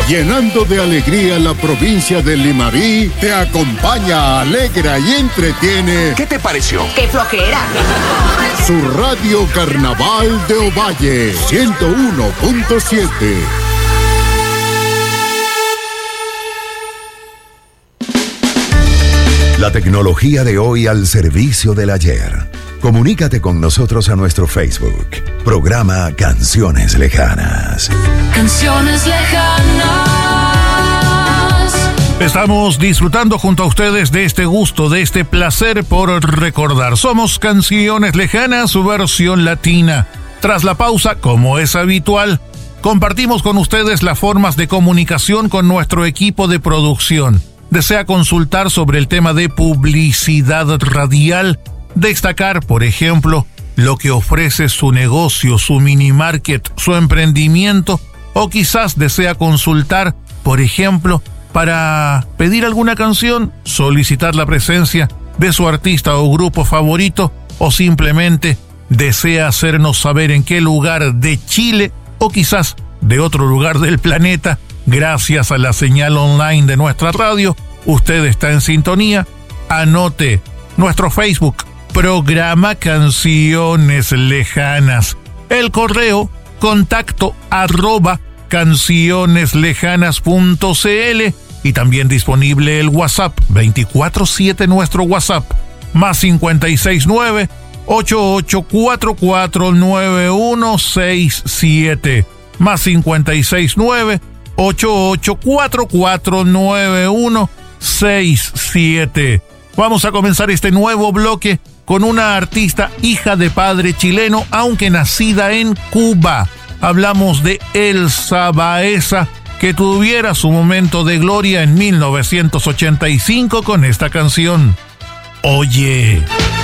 Llenando de alegría la provincia de Limarí, te acompaña, alegra y entretiene. ¿Qué te pareció? ¡Qué flojera! Su Radio Carnaval de Ovalle, 101.7. La tecnología de hoy al servicio del ayer. Comunícate con nosotros a nuestro Facebook. Programa Canciones Lejanas. Canciones lejanas. Estamos disfrutando junto a ustedes de este gusto, de este placer por recordar. Somos Canciones Lejanas, su versión latina. Tras la pausa, como es habitual, compartimos con ustedes las formas de comunicación con nuestro equipo de producción. ¿Desea consultar sobre el tema de publicidad radial? Destacar, por ejemplo, lo que ofrece su negocio, su mini market, su emprendimiento, o quizás desea consultar, por ejemplo, para pedir alguna canción, solicitar la presencia de su artista o grupo favorito, o simplemente desea hacernos saber en qué lugar de Chile o quizás de otro lugar del planeta, gracias a la señal online de nuestra radio, usted está en sintonía. Anote nuestro Facebook, Programa Canciones Lejanas. El correo, contacto@cancioneslejanas.cl, y también disponible el WhatsApp, 24/7 nuestro WhatsApp, más 569 88449167, más 569 88449167. Vamos a comenzar este nuevo bloque con una artista hija de padre chileno, aunque nacida en Cuba. Hablamos de Elsa Baeza, que tuviera su momento de gloria en 1985 con esta canción, Oye.